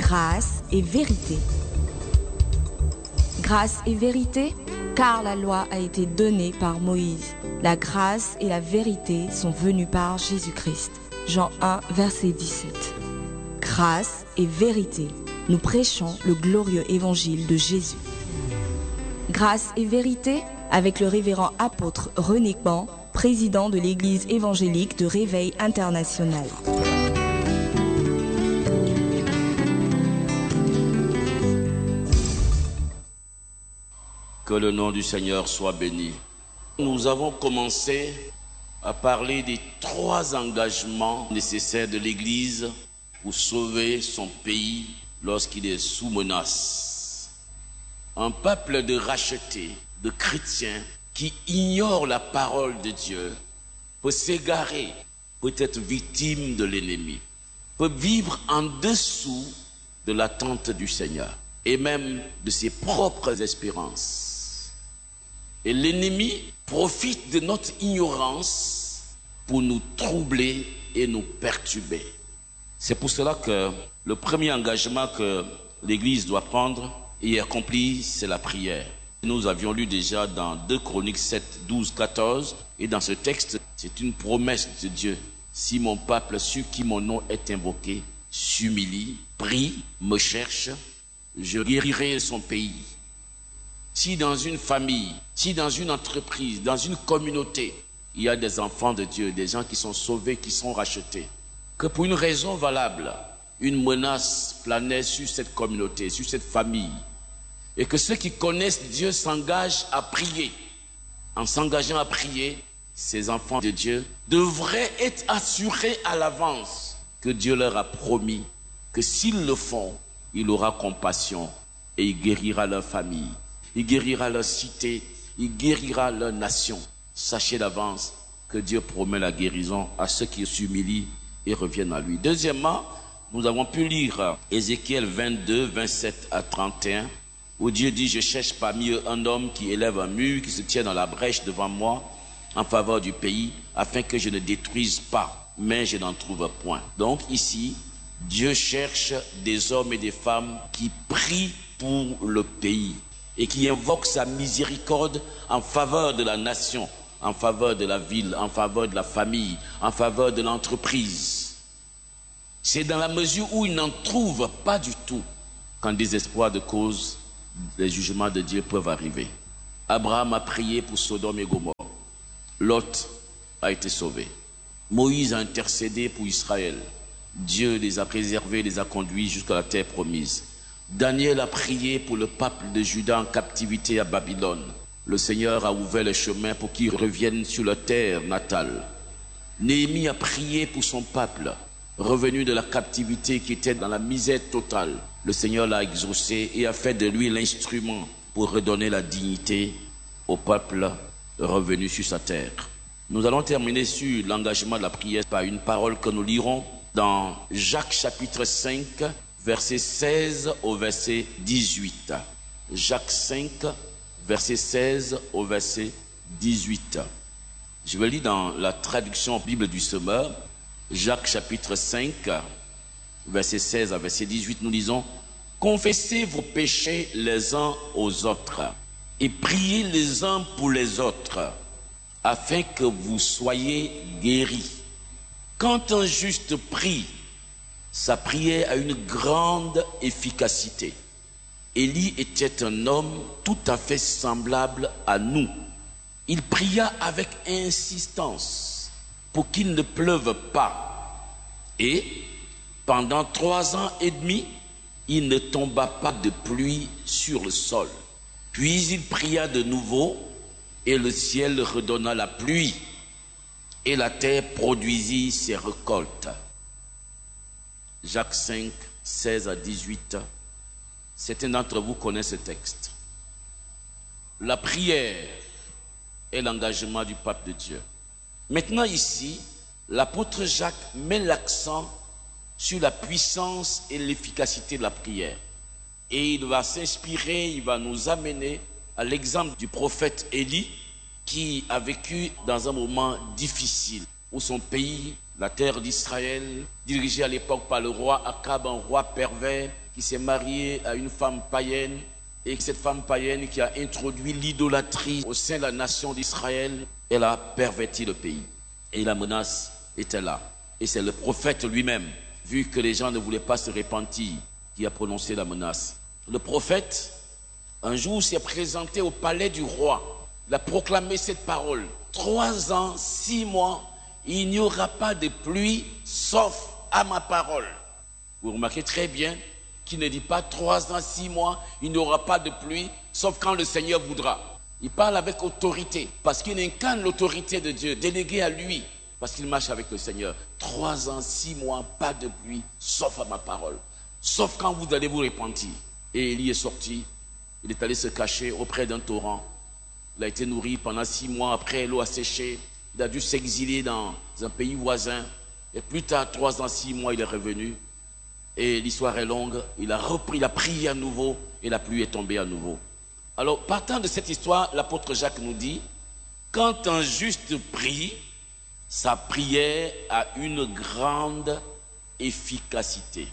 grâce et vérité. Grâce et vérité, car la loi a été donnée par Moïse. La grâce et la vérité sont venues par Jésus-Christ. Jean 1, verset 17. Grâce et vérité, nous prêchons le glorieux évangile de Jésus. Grâce et vérité, avec le révérend apôtre René Ban, président de l'Église évangélique de Réveil International. Que le nom du Seigneur soit béni. Nous avons commencé à parler des 3 engagements nécessaires de l'Église pour sauver son pays lorsqu'il est sous menace. Un peuple de rachetés, de chrétiens qui ignorent la parole de Dieu peut s'égarer, peut être victime de l'ennemi, peut vivre en dessous de l'attente du Seigneur et même de ses propres espérances. Et l'ennemi profite de notre ignorance pour nous troubler et nous perturber. C'est pour cela que le premier engagement que l'Église doit prendre et accomplir, c'est la prière. Nous avions lu déjà dans 2 Chroniques 7, 12, 14, et dans ce texte, c'est une promesse de Dieu. Si mon peuple, sur qui mon nom est invoqué, s'humilie, prie, me cherche, je guérirai son pays. Si dans une famille, si dans une entreprise, dans une communauté, il y a des enfants de Dieu, des gens qui sont sauvés, qui sont rachetés, que pour une raison valable, une menace planait sur cette communauté, sur cette famille, et que ceux qui connaissent Dieu s'engagent à prier. En s'engageant à prier, ces enfants de Dieu devraient être assurés à l'avance que Dieu leur a promis que s'ils le font, il aura compassion et il guérira leur famille. Il guérira leur cité, il guérira leur nation. Sachez d'avance que Dieu promet la guérison à ceux qui s'humilient et reviennent à lui. Deuxièmement, nous avons pu lire Ézéchiel 22, 27 à 31, où Dieu dit « Je cherche parmi eux un homme qui élève un mur, qui se tient dans la brèche devant moi en faveur du pays, afin que je ne détruise pas, mais je n'en trouve point. » Donc ici, Dieu cherche des hommes et des femmes qui prient pour le pays et qui invoquent sa miséricorde en faveur de la nation, en faveur de la ville, en faveur de la famille, en faveur de l'entreprise. C'est dans la mesure où ils n'en trouvent pas du tout qu'en désespoir de cause, les jugements de Dieu peuvent arriver. Abraham a prié pour Sodome et Gomorrhe. Lot a été sauvé. Moïse a intercédé pour Israël. Dieu les a préservés, les a conduits jusqu'à la terre promise. Daniel a prié pour le peuple de Juda en captivité à Babylone. Le Seigneur a ouvert le chemin pour qu'ils reviennent sur leur terre natale. Néhémie a prié pour son peuple, revenu de la captivité qui était dans la misère totale. Le Seigneur l'a exaucé et a fait de lui l'instrument pour redonner la dignité au peuple revenu sur sa terre. Nous allons terminer sur l'engagement de la prière par une parole que nous lirons dans Jacques chapitre 5, verset 16 au verset 18. Jacques 5, verset 16 au verset 18. Je vais lire dans la traduction Bible du Semeur. Jacques chapitre 5, verset 16 à verset 18, nous lisons « Confessez vos péchés les uns aux autres et priez les uns pour les autres, afin que vous soyez guéris. Quand un juste prie, sa prière a une grande efficacité. Élie était un homme tout à fait semblable à nous. Il pria avec insistance pour qu'il ne pleuve pas. Et pendant 3 ans et demi, il ne tomba pas de pluie sur le sol. Puis il pria de nouveau et le ciel redonna la pluie et la terre produisit ses récoltes. » Jacques 5, 16 à 18. Certains d'entre vous connaissent ce texte. La prière est l'engagement du peuple de Dieu. Maintenant ici, l'apôtre Jacques met l'accent sur la puissance et l'efficacité de la prière. Et il va s'inspirer, il va nous amener à l'exemple du prophète Élie qui a vécu dans un moment difficile où son pays la terre d'Israël, dirigée à l'époque par le roi Akab, un roi pervers qui s'est marié à une femme païenne, et cette femme païenne qui a introduit l'idolâtrie au sein de la nation d'Israël, elle a perverti le pays. Et la menace était là. Et c'est le prophète lui-même, vu que les gens ne voulaient pas se repentir, qui a prononcé la menace. Le prophète, un jour, s'est présenté au palais du roi. Il a proclamé cette parole. 3 ans, 6 mois, il n'y aura pas de pluie, sauf à ma parole. Vous remarquez très bien qu'il ne dit pas 3 ans, 6 mois, il n'y aura pas de pluie, sauf quand le Seigneur voudra. Il parle avec autorité, parce qu'il incarne l'autorité de Dieu, déléguée à lui, parce qu'il marche avec le Seigneur. 3 ans, 6 mois, pas de pluie, sauf à ma parole. Sauf quand vous allez vous repentir. Et Élie est sorti, il est allé se cacher auprès d'un torrent. Il a été nourri pendant 6 mois, après l'eau a séché. Il a dû s'exiler dans un pays voisin. Et plus tard, 3 ans, 6 mois, il est revenu. Et l'histoire est longue. Il a repris, il a prié à nouveau. Et la pluie est tombée à nouveau. Alors, partant de cette histoire, l'apôtre Jacques nous dit, quand un juste prie, sa prière a une grande efficacité.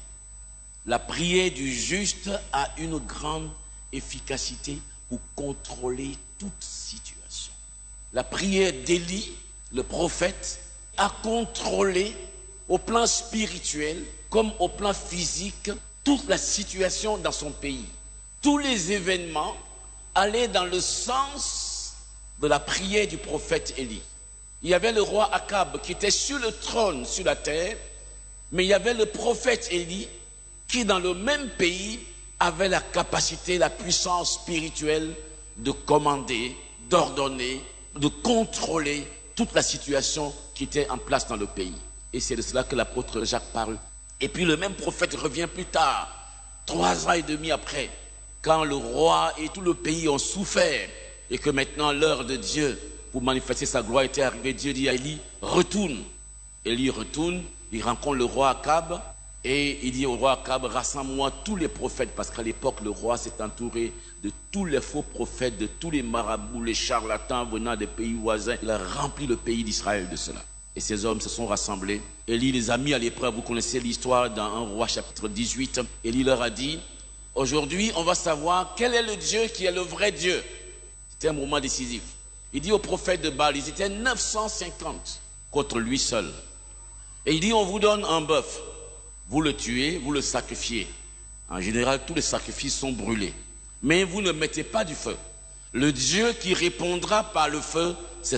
La prière du juste a une grande efficacité pour contrôler toute situation. La prière d'Élie, le prophète, a contrôlé au plan spirituel comme au plan physique toute la situation dans son pays. Tous les événements allaient dans le sens de la prière du prophète Élie. Il y avait le roi Akab qui était sur le trône sur la terre, mais il y avait le prophète Élie qui dans le même pays avait la capacité, la puissance spirituelle de commander, d'ordonner, de contrôler toute la situation qui était en place dans le pays. Et c'est de cela que l'apôtre Jacques parle. Et puis le même prophète revient plus tard, 3 ans et demi après, quand le roi et tout le pays ont souffert et que maintenant l'heure de Dieu pour manifester sa gloire était arrivée. Dieu dit à Élie, retourne. Élie retourne, il rencontre le roi Akab et il dit au roi Akab, rassemble-moi tous les prophètes, parce qu'à l'époque le roi s'est entouré de tous les faux prophètes, de tous les marabouts, les charlatans venant des pays voisins. Il a rempli le pays d'Israël de cela. Et ces hommes se sont rassemblés. Élie les a mis à l'épreuve. Vous connaissez l'histoire dans 1 Roi chapitre 18. Élie leur a dit, aujourd'hui on va savoir quel est le Dieu qui est le vrai Dieu. C'était un moment décisif. Il dit aux prophètes de Baal, ils étaient 950 contre lui seul. Et il dit, on vous donne un bœuf. Vous le tuez, vous le sacrifiez. En général, tous les sacrifices sont brûlés. Mais vous ne mettez pas du feu. Le Dieu qui répondra par le feu, c'est